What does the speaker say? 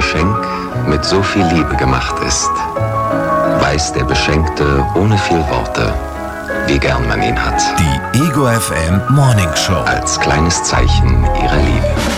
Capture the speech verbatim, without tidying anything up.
Geschenk mit so viel Liebe gemacht ist, weiß der Beschenkte ohne viel Worte, wie gern man ihn hat. Die Ego F M Morning Show. Als kleines Zeichen ihrer Liebe.